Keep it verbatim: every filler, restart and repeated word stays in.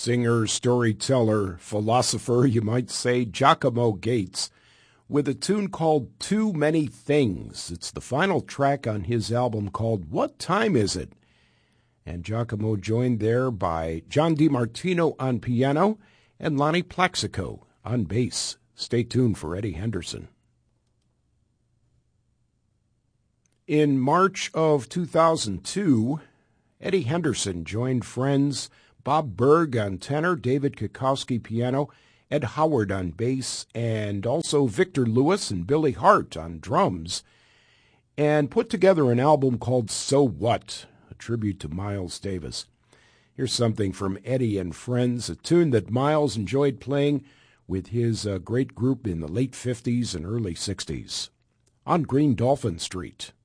Singer, storyteller, philosopher, you might say, Giacomo Gates, with a tune called Too Many Things. It's the final track on his album called What Time Is It? And Giacomo joined there by John DiMartino on piano and Lonnie Plaxico on bass. Stay tuned for Eddie Henderson. In March of two thousand two, Eddie Henderson joined friends Bob Berg on tenor, David Kikowski piano, Ed Howard on bass, and also Victor Lewis and Billy Hart on drums, and put together an album called So What?, a tribute to Miles Davis. Here's something from Eddie and Friends, a tune that Miles enjoyed playing with his uh, great group in the late fifties and early sixties. On Green Dolphin Street.